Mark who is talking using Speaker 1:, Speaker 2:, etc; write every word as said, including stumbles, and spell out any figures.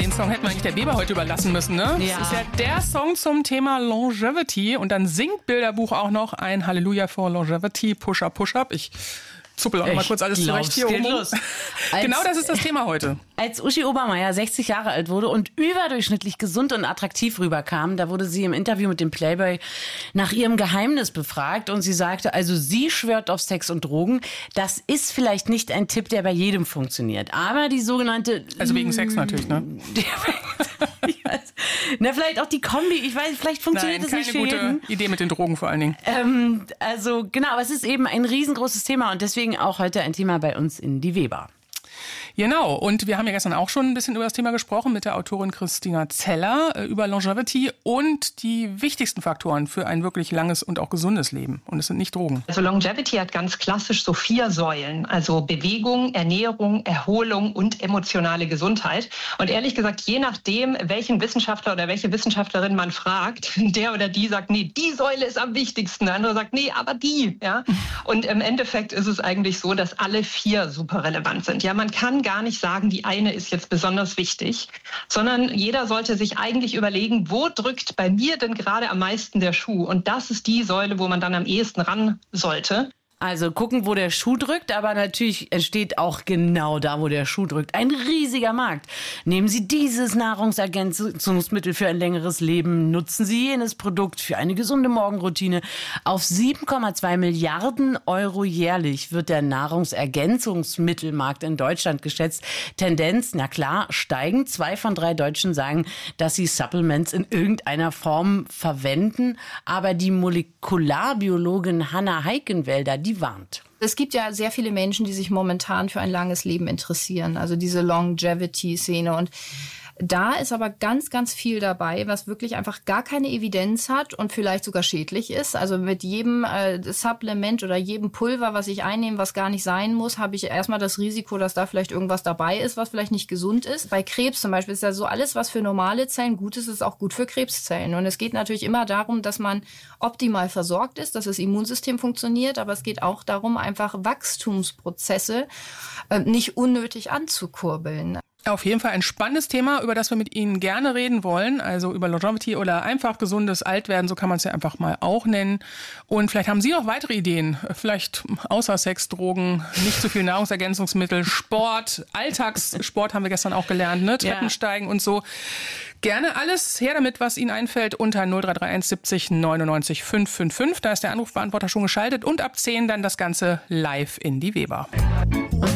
Speaker 1: Den Song hätten wir eigentlich der Weber heute überlassen müssen, ne?
Speaker 2: Ja.
Speaker 1: Das ist ja der Song zum Thema Longevity. Und dann singt Bilderbuch auch noch ein Halleluja for Longevity, Push-Up, Push-Up. Ich zuppel auch noch mal kurz alles zurecht hier oben. Genau das ist das Thema heute.
Speaker 2: Als Uschi Obermeier sechzig Jahre alt wurde und überdurchschnittlich gesund und attraktiv rüberkam, da wurde sie im Interview mit dem Playboy nach ihrem Geheimnis befragt und sie sagte, also sie schwört auf Sex und Drogen. Das ist vielleicht nicht ein Tipp, der bei jedem funktioniert, aber die sogenannte...
Speaker 1: Also wegen Sex natürlich, ne?
Speaker 2: Ich weiß. Na, vielleicht auch die Kombi, ich weiß, vielleicht funktioniert
Speaker 1: Nein,
Speaker 2: das nicht für
Speaker 1: keine
Speaker 2: jeden.
Speaker 1: gute Idee mit den Drogen vor allen Dingen.
Speaker 2: Ähm, also genau, aber es ist eben ein riesengroßes Thema und deswegen auch heute ein Thema bei uns in die Weber.
Speaker 1: Genau, und wir haben ja gestern auch schon ein bisschen über das Thema gesprochen mit der Autorin Christina Zeller äh, über Longevity und die wichtigsten Faktoren für ein wirklich langes und auch gesundes Leben. Und es sind nicht Drogen.
Speaker 3: Also Longevity hat ganz klassisch so vier Säulen, also Bewegung, Ernährung, Erholung und emotionale Gesundheit. Und ehrlich gesagt, je nachdem, welchen Wissenschaftler oder welche Wissenschaftlerin man fragt, der oder die sagt, nee, die Säule ist am wichtigsten. Der andere sagt, nee, aber die. Ja? Und im Endeffekt ist es eigentlich so, dass alle vier super relevant sind. Ja, man kann gar nicht sagen, die eine ist jetzt besonders wichtig, sondern jeder sollte sich eigentlich überlegen, wo drückt bei mir denn gerade am meisten der Schuh? Und das ist die Säule, wo man dann am ehesten ran sollte.
Speaker 2: Also gucken, wo der Schuh drückt, aber natürlich entsteht auch genau da, wo der Schuh drückt, ein riesiger Markt. Nehmen Sie dieses Nahrungsergänzungsmittel für ein längeres Leben, nutzen Sie jenes Produkt für eine gesunde Morgenroutine. Auf sieben Komma zwei Milliarden Euro jährlich wird der Nahrungsergänzungsmittelmarkt in Deutschland geschätzt. Tendenz, na klar, steigend. Zwei von drei Deutschen sagen, dass sie Supplements in irgendeiner Form verwenden. Aber die Molekularbiologin Hanna Heikenwälder, die die warnt.
Speaker 4: Es gibt ja sehr viele Menschen, die sich momentan für ein langes Leben interessieren, also diese Longevity-Szene. Und da ist aber ganz, ganz viel dabei, was wirklich einfach gar keine Evidenz hat und vielleicht sogar schädlich ist. Also mit jedem äh, Supplement oder jedem Pulver, was ich einnehme, was gar nicht sein muss, habe ich erstmal das Risiko, dass da vielleicht irgendwas dabei ist, was vielleicht nicht gesund ist. Bei Krebs zum Beispiel ist ja so, alles, was für normale Zellen gut ist, ist auch gut für Krebszellen. Und es geht natürlich immer darum, dass man optimal versorgt ist, dass das Immunsystem funktioniert, aber es geht auch darum, einfach Wachstumsprozesse äh, nicht unnötig anzukurbeln.
Speaker 1: Auf jeden Fall ein spannendes Thema, über das wir mit Ihnen gerne reden wollen. Also über Longevity oder einfach gesundes Altwerden, so kann man es ja einfach mal auch nennen. Und vielleicht haben Sie noch weitere Ideen, vielleicht außer Sex, Drogen, nicht zu viel Nahrungsergänzungsmittel, Sport, Alltagssport haben wir gestern auch gelernt, ne? Treppensteigen ja. Und so. Gerne alles her damit, was Ihnen einfällt, unter null drei drei eins siebzig neunundneunzig fünf fünf fünf. Da ist der Anrufbeantworter schon geschaltet und ab zehn dann das Ganze live in die Weber.
Speaker 2: Und